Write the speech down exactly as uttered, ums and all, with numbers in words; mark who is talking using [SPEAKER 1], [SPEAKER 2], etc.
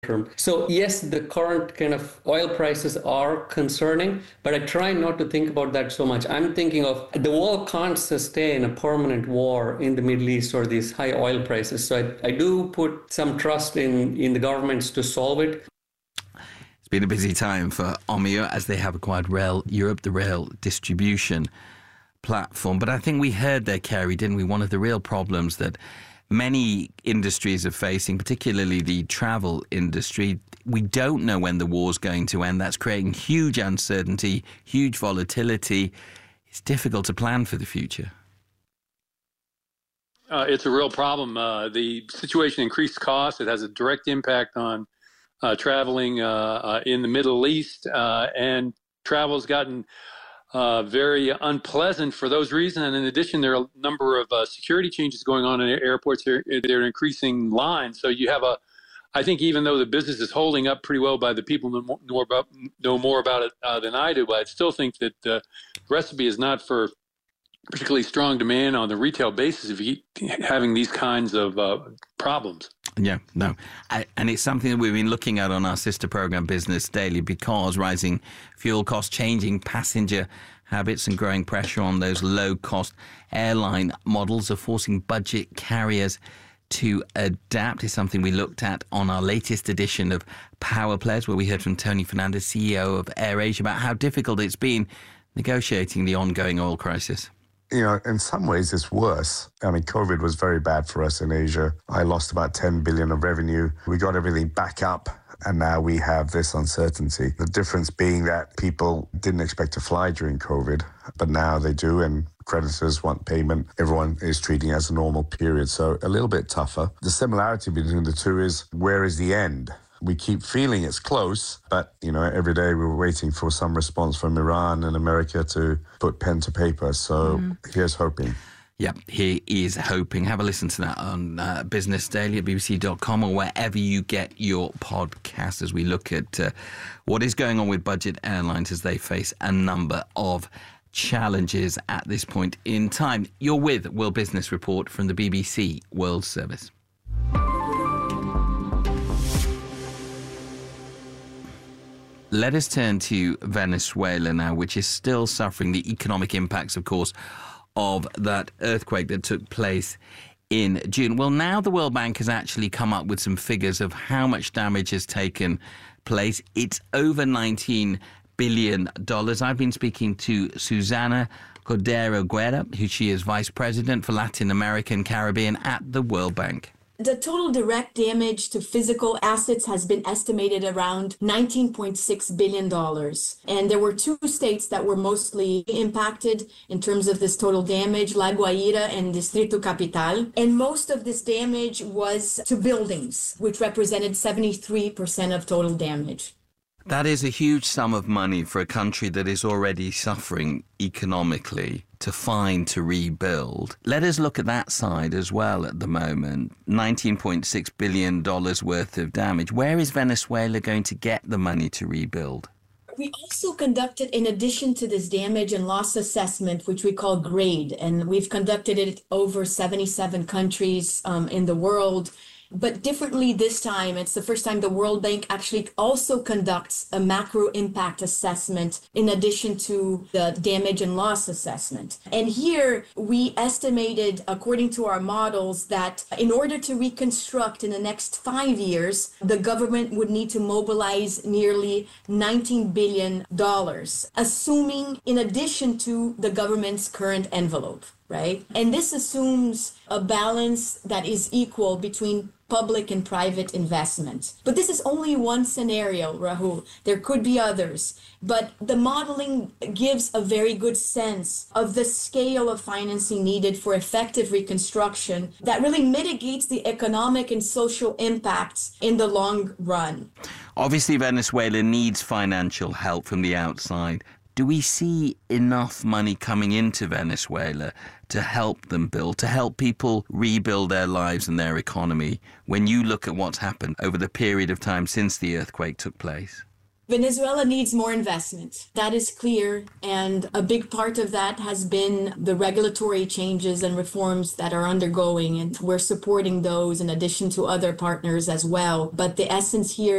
[SPEAKER 1] term. So yes, the current kind of oil prices are concerning, but I try not to think about that so much. I'm thinking of the world can't sustain a permanent war in the Middle East or these high oil prices. So I, I do put some trust in, in the governments to solve it.
[SPEAKER 2] It's been a busy time for Omio as they have acquired Rail Europe, the rail distribution platform. But I think we heard there, Kerry, didn't we? One of the real problems that many industries are facing, particularly the travel industry. We don't know when the war's going to end. That's creating huge uncertainty, huge volatility. It's difficult to plan for the future.
[SPEAKER 3] Uh, it's a real problem. Uh, the situation increased costs. It has a direct impact on uh, traveling uh, uh, in the Middle East, uh, and travel's gotten Uh, very unpleasant for those reasons. And in addition, there are a number of uh, security changes going on in airports. They're, they're increasing lines. So you have a, I think even though the business is holding up pretty well by the people who know more about, know more about it uh, than I do, but I still think that uh, the recipe is not for particularly strong demand on the retail basis if you keep having these kinds of uh, problems.
[SPEAKER 2] Yeah, no. I, and it's something that we've been looking at on our sister program, Business Daily, because rising fuel costs, changing passenger habits and growing pressure on those low-cost airline models are forcing budget carriers to adapt. Is something we looked at on our latest edition of Power Players, where we heard from Tony Fernandez, C E O of AirAsia, about how difficult it's been negotiating the ongoing oil crisis.
[SPEAKER 4] You know, in some ways it's worse. I mean, COVID was very bad for us in Asia. I lost about ten billion of revenue. We got everything back up, and now we have this uncertainty. The difference being that people didn't expect to fly during COVID, but now they do, and creditors want payment. Everyone is treating it as a normal period, so a little bit tougher. The similarity between the two is, where is the end? We keep feeling it's close, but, you know, every day we're waiting for some response from Iran and America to put pen to paper. So mm. here's hoping.
[SPEAKER 2] Yeah, he is hoping. Have a listen to that on uh, Business Daily at b b c dot com or wherever you get your podcast as we look at uh, what is going on with budget airlines as they face a number of challenges at this point in time. You're with World Business Report from the B B C World Service. Let us turn to Venezuela now, which is still suffering the economic impacts, of course, of that earthquake that took place in June. Well, now the World Bank has actually come up with some figures of how much damage has taken place. It's over nineteen billion dollars. I've been speaking to Susana Cordero Guerra, who she is Vice President for Latin America and Caribbean at the World Bank.
[SPEAKER 5] The total direct damage to physical assets has been estimated around nineteen point six billion dollars. And there were two states that were mostly impacted in terms of this total damage, La Guaira and Distrito Capital. And most of this damage was to buildings, which represented seventy-three percent of total damage.
[SPEAKER 2] That is a huge sum of money for a country that is already suffering economically to find to rebuild. Let us look at that side as well at the moment. nineteen point six billion dollars worth of damage. Where is Venezuela going to get the money to rebuild?
[SPEAKER 5] We also conducted, in addition to this damage and loss assessment, which we call GRADE, and we've conducted it over seventy-seven countries um, in the world. But differently this time, it's the first time the World Bank actually also conducts a macro impact assessment in addition to the damage and loss assessment. And here we estimated, according to our models, that in order to reconstruct in the next five years, the government would need to mobilize nearly nineteen billion dollars, assuming in addition to the government's current envelope, right? And this assumes a balance that is equal between public and private investment. But this is only one scenario, Rahul. There could be others. But the modeling gives a very good sense of the scale of financing needed for effective reconstruction that really mitigates the economic and social impacts in the long run.
[SPEAKER 2] Obviously, Venezuela needs financial help from the outside. Do we see enough money coming into Venezuela to help them build, to help people rebuild their lives and their economy when you look at what's happened over the period of time since the earthquake took place?
[SPEAKER 5] Venezuela needs more investment. That is clear. And a big part of that has been the regulatory changes and reforms that are undergoing. And we're supporting those in addition to other partners as well. But the essence here